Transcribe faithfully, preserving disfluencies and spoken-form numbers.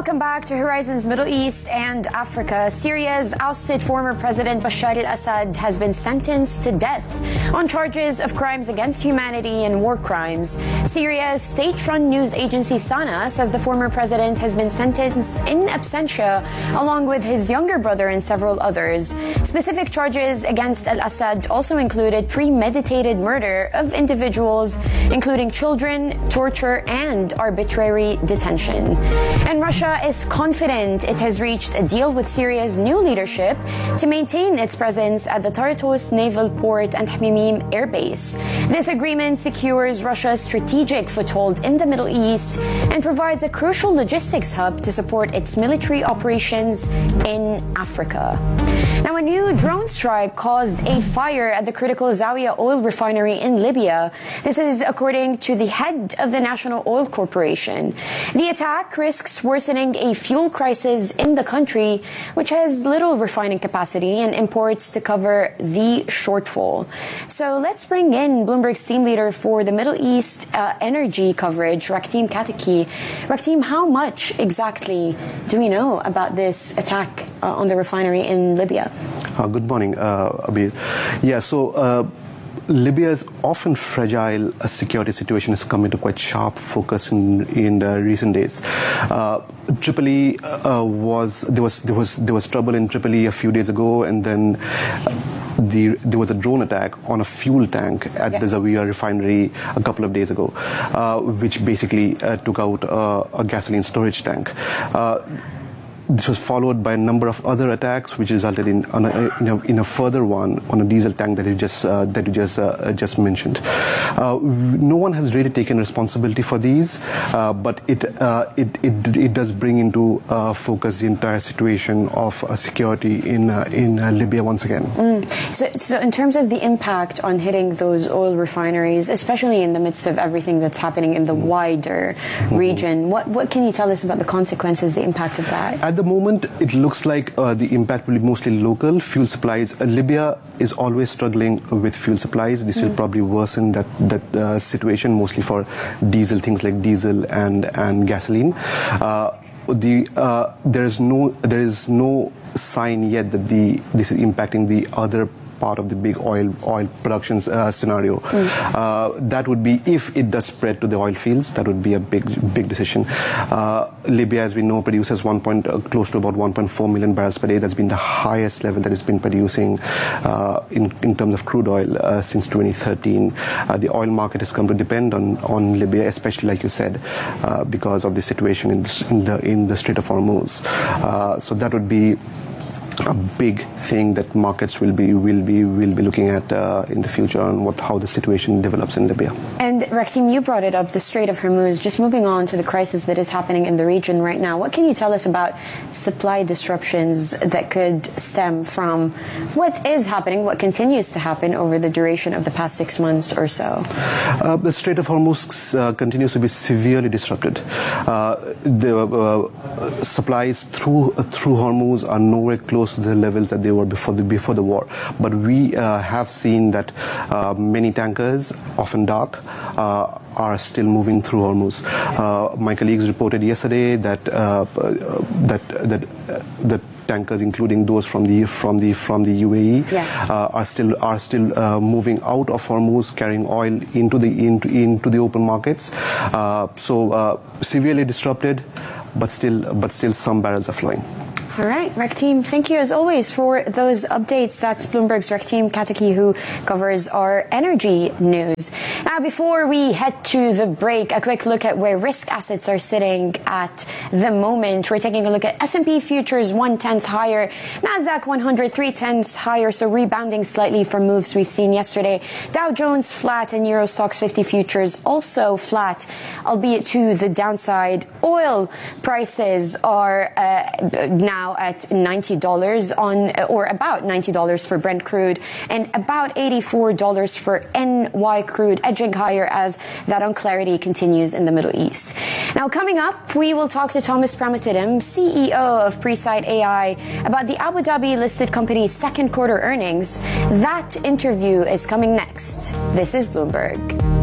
Welcome back to Horizons Middle East and Africa. Syria's ousted former President Bashar al-Assad has been sentenced to death on charges of crimes against humanity and war crimes. Syria's state-run news agency Sana says the former president has been sentenced in absentia along with his younger brother and several others. Specific charges against al-Assad also included premeditated murder of individuals, including children, torture, and arbitrary detention. And Russia is confident it has reached a deal with Syria's new leadership to maintain its presence at the Tartus naval port and Hmimim air base. This agreement secures Russia's strategic foothold in the Middle East and provides a crucial logistics hub to support its military operations in Africa. Now, a new drone strike caused a fire at the critical Zawiya oil refinery in Libya. This is according to the head of the National Oil Corporation. The attack risks worsening a fuel crisis in the country, which has little refining capacity and imports to cover the shortfall. So let's bring in Bloomberg's team leader for the Middle East uh, energy coverage, Raktim Kataki. Raktim, how much exactly do we know about this attack uh, on the refinery in Libya? Uh, good morning, uh, Abir. Yeah, so uh, Libya's often fragile uh, security situation has come into quite sharp focus in in the recent days. Uh, Tripoli uh, was there was there was there was trouble in Tripoli a few days ago, and then the there was a drone attack on a fuel tank at yeah. the Zawiya refinery a couple of days ago, uh, which basically uh, took out uh, a gasoline storage tank. Uh, This was followed by a number of other attacks, which resulted in, on a, in, a, in a further one on a diesel tank that you just uh, that you just uh, just mentioned. Uh, no one has really taken responsibility for these, uh, but it, uh, it it it does bring into uh, focus the entire situation of uh, security in uh, in uh, Libya once again. Mm. So, so in terms of the impact on hitting those oil refineries, especially in the midst of everything that's happening in the wider mm-hmm. region, what what can you tell us about the consequences, the impact of that? At the moment, it looks like uh, the impact will be mostly local. Fuel supplies. Uh, Libya is always struggling with fuel supplies. This mm. will probably worsen that that uh, situation, mostly for diesel, things like diesel and and gasoline. Uh, the uh, there is no there is no sign yet that the this is impacting the other part of the big oil oil production uh, scenario. Mm. Uh, that would be, if it does spread to the oil fields, that would be a big big decision. Uh, Libya, as we know, produces one point uh, close to about one point four million barrels per day. That's been the highest level that it's been producing uh, in in terms of crude oil uh, since twenty thirteen. Uh, the oil market has come to depend on on Libya, especially like you said, uh, because of the situation in the in the, in the Strait of Hormuz. Uh, so that would be a big thing that markets will be will be will be looking at uh, in the future on what how the situation develops in Libya. And Raktim, you brought it up, the Strait of Hormuz. Just moving on to the crisis that is happening in the region right now, what can you tell us about supply disruptions that could stem from what is happening, what continues to happen over the duration of the past six months or so? Uh, the Strait of Hormuz uh, continues to be severely disrupted. Uh, the uh, supplies through uh, through Hormuz are nowhere close to the levels that they were before the before the war, but we uh, have seen that uh, many tankers, often dark, uh, are still moving through Hormuz. Uh, my colleagues reported yesterday that uh, that that uh, that tankers, including those from the from the from the U A E, yeah. uh, are still are still uh, moving out of Hormuz, carrying oil into the into into the open markets. Uh, so uh, severely disrupted, but still but still some barrels are flowing. All right, Raktim, thank you as always for those updates. That's Bloomberg's Raktim Kataki, who covers our energy news. Now, before we head to the break, a quick look at where risk assets are sitting at the moment. We're taking a look at S and P futures one-tenth higher, NASDAQ one hundred three-tenths higher, so rebounding slightly from moves we've seen yesterday. Dow Jones flat and Euro Stoxx fifty futures also flat, albeit to the downside. Oil prices are uh, now at ninety dollars on, or about ninety dollars for Brent crude, and about eighty-four dollars for N Y crude, edging higher as that unclarity continues in the Middle East. Now, coming up, we will talk to Thomas Pramatidam, C E O of Presight A I, about the Abu Dhabi listed company's second quarter earnings. That interview is coming next. This is Bloomberg.